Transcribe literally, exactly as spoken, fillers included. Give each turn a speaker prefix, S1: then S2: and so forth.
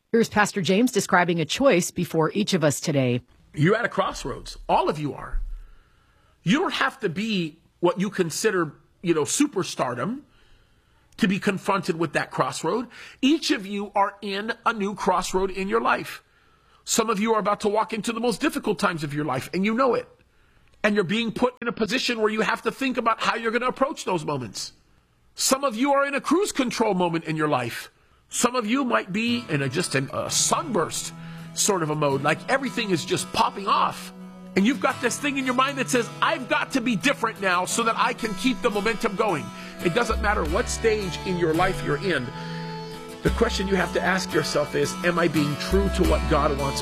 S1: Here's Pastor James describing a choice before each of us today.
S2: You're at a crossroads. All of you are. You don't have to be what you consider, you know, superstardom to be confronted with that crossroad. Each of you are in a new crossroad in your life. Some of you are about to walk into the most difficult times of your life, and you know it. And you're being put in a position where you have to think about how you're going to approach those moments. Some of you are in a cruise control moment in your life. Some of you might be in a just an, a sunburst sort of a mode, like everything is just popping off. And you've got this thing in your mind that says, I've got to be different now so that I can keep the momentum going. It doesn't matter what stage in your life you're in. The question you have to ask yourself is, am I being true to what God wants